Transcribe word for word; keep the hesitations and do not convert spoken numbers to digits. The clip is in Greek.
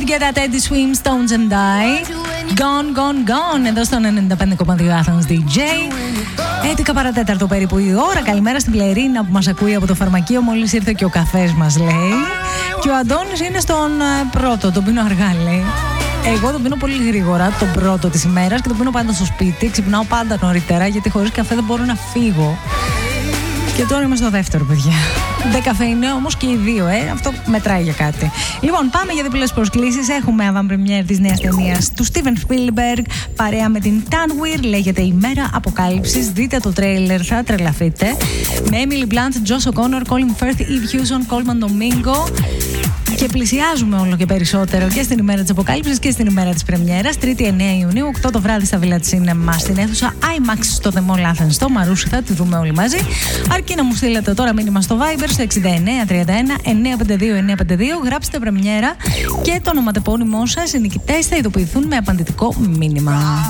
Get That Eddie Swim, Stones and Die. Gone, gone, gone. Εδώ στο ενενήντα πέντε κόμμα δύο Athens ντι τζέι. έντεκα παρατέταρτο περίπου η ώρα. Καλημέρα στην Πλερίνα που μας ακούει από το φαρμακείο. Μόλις ήρθε και ο καφές μας, λέει. Και ο Αντώνης είναι στον πρώτο. Τον πίνω αργά, λέει. Εγώ τον πίνω πολύ γρήγορα, τον πρώτο της ημέρας, και τον πίνω πάντα στο σπίτι. Ξυπνάω πάντα νωρίτερα, γιατί χωρίς καφέ δεν μπορώ να φύγω. Και τώρα είμαι στο δεύτερο, παιδιά. Δεν καφέ είναι όμως και οι δύο, ε. Αυτό μετράει για κάτι. Λοιπόν, πάμε για διπλές προσκλήσεις. Έχουμε avant-première της νέας ταινίας του Steven Spielberg, παρέα με την Tanweer. Λέγεται Η Μέρα Αποκάλυψης. Δείτε το τρέιλερ, θα τρελαθείτε. Με Emily Blunt, Josh O'Connor, Colin Firth, Eve Hewson, Colman Domingo. Και πλησιάζουμε όλο και περισσότερο και στην ημέρα της Αποκάλυψης και στην ημέρα της πρεμιέρας. Τρίτη εννέα Ιουνίου, οκτώ το βράδυ στα Villa Cinema, στην αίθουσα IMAX στο The Mall Athens στο Μαρούσι. Θα τη δούμε όλοι μαζί. Αρκεί να μου στείλετε τώρα μήνυμα στο Viber στο εξήντα εννέα τριάντα ένα εννιακόσια πενήντα δύο εννιακόσια πενήντα δύο. Γράψτε πρεμιέρα και το ονοματεπώνυμό σας. Οι νικητές θα ειδοποιηθούν με απαντητικό μήνυμα.